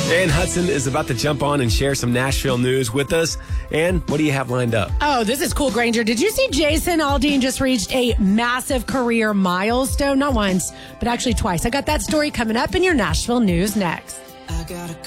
Ann Hudson is about to jump on and share some Nashville news with us. Ann, what do you have lined up? Oh, this is cool, Granger. Did you see Jason Aldean just reached a massive career milestone? Not once, but actually twice. I got that story coming up in your Nashville news next. I got a